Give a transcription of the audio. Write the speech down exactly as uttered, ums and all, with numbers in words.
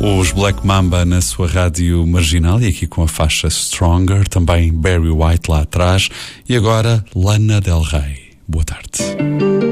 Os Black Mamba na sua rádio marginal e aqui com a faixa Stronger, também Barry White lá atrás e agora Lana Del Rey. Boa tarde.